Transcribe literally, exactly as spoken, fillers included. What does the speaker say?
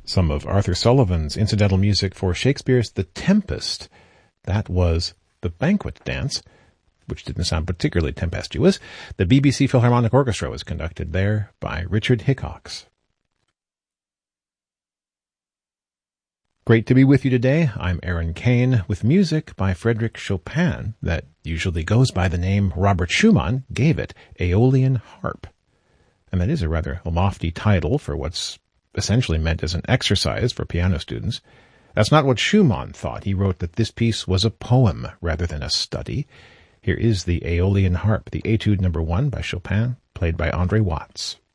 Some of Arthur Sullivan's incidental music for Shakespeare's The Tempest. That was The Banquet Dance, which didn't sound particularly tempestuous. The B B C Philharmonic Orchestra was conducted there by Richard Hickox. Great to be with you today. I'm Aaron Kane with music by Frédéric Chopin that usually goes by the name Robert Schumann gave it, Aeolian Harp. And that is a rather lofty title for what's essentially meant as an exercise for piano students. That's not what Schumann thought. He wrote that this piece was a poem rather than a study. Here is the Aeolian Harp, the Etude number one by Chopin, played by Andre Watts.